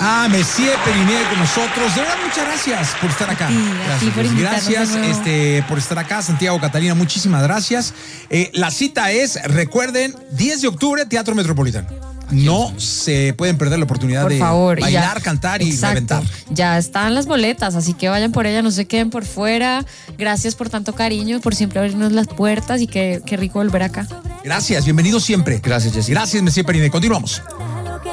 Messier Periné con nosotros. De verdad, muchas gracias por estar acá. Gracias por estar acá. Santiago, Catalina, muchísimas gracias. La cita es, recuerden, 10 de octubre, Teatro Metropolitano. No se pueden perder la oportunidad de bailar, cantar y reventar. Ya están las boletas, así que vayan por ella, no se queden por fuera. Gracias por tanto cariño, por siempre abrirnos las puertas y qué rico volver acá. Gracias, bienvenido siempre. Gracias, Jessy. Gracias, Messier Periné. Continuamos.